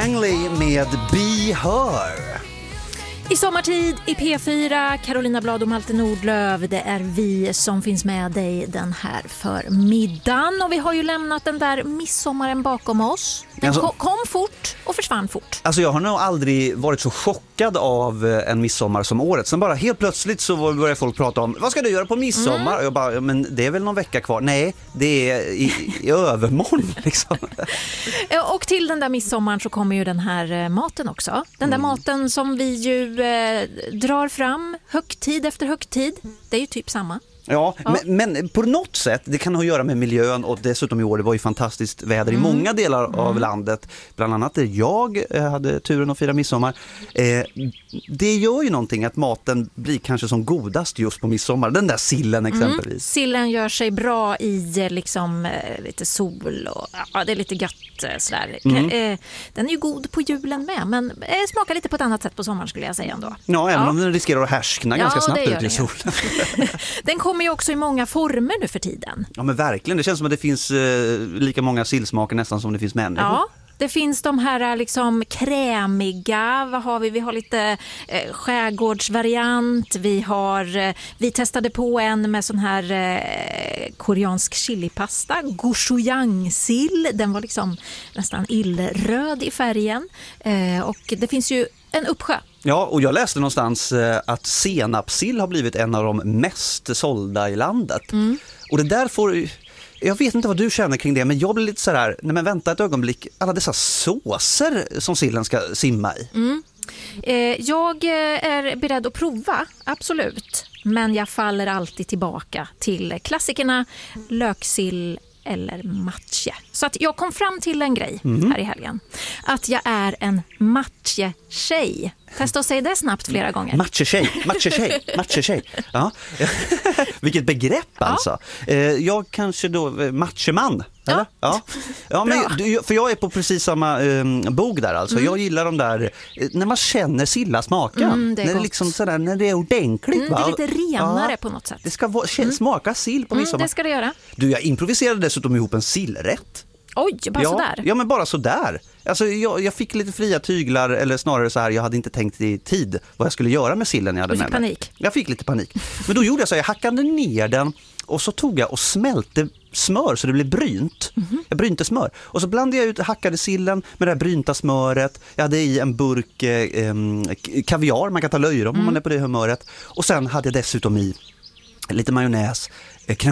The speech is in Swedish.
Langley med Be Her. I sommartid i P4, Carolina Blad och Malte Nordlöf, det är vi som finns med dig den här förmiddagen. Och vi har ju lämnat den där midsommaren bakom oss. Den kom fort och försvann fort. Alltså jag har nog aldrig varit så chockad av en midsommar som året. Sen bara helt plötsligt så börjar folk prata om, vad ska du göra på midsommar? Och jag bara, men det är väl någon vecka kvar. Nej, det är i övermorgon liksom. Och till den där midsommaren så kommer ju den här maten också. Den där maten som vi ju drar fram högtid efter högtid. Det är ju typ samma. Ja. Men på något sätt, det kan ha att göra med miljön och dessutom i år, det var ju fantastiskt väder i många delar av landet. Bland annat där jag hade turen att fira midsommar. Det gör ju någonting att maten blir kanske som godast just på midsommar. Den där sillen exempelvis. Sillen gör sig bra i liksom lite sol och det är lite gött sådär. Den är ju god på julen med, men smakar lite på ett annat sätt på sommaren skulle jag säga ändå. Ja, även om den riskerar att härskna ganska snabbt ut i solen. Den kommer ju också i många former nu för tiden. Ja, men verkligen. Det känns som att det finns lika många sillsmaker nästan som det finns människor. Ja. Det finns de här liksom krämiga, vad har vi? Vi har lite skärgårdsvariant, vi testade på en med sån här koreansk chilipasta, gochujang-sill, den var liksom nästan illröd i färgen och det finns ju en uppsjö. Ja, och jag läste någonstans att senapssill har blivit en av de mest sålda i landet. Och det där får... Jag vet inte vad du känner kring det, men jag blir lite så här, nej men vänta ett ögonblick, alla dessa såser som sillen ska simma i. Jag är beredd att prova, absolut. Men jag faller alltid tillbaka till klassikerna löksill eller matje. Så att jag kom fram till en grej här i helgen. Att jag är en matje-tjej. Testa att säga det snabbt flera gånger. Matche-tjej. Ja. Vilket begrepp alltså. Jag kanske då matcheman. Eller? Ja, men för jag är på precis samma bog där alltså. Jag gillar de där när man känner silla-smaken. Det är när det liksom sådär, när det är ordentligt. Det är lite renare på något sätt. Det ska smaka sill på midsommar. Det ska det göra. Du, jag improviserade dessutom ihop en sillrätt. Oj, bara sådär. Ja, men bara sådär. Alltså, jag fick lite fria tyglar, eller snarare så här, jag hade inte tänkt i tid vad jag skulle göra med sillen jag hade med mig. Panik. Jag fick lite panik. Men då gjorde jag så, jag hackade ner den och så tog jag och smälte smör så det blev brynt. Jag brynte smör. Och så blandade jag ut hackade sillen med det här brynta smöret. Jag hade i en burk kaviar, man kan ta löjrom om man är på det humöret. Och sen hade jag dessutom i lite majonnäs,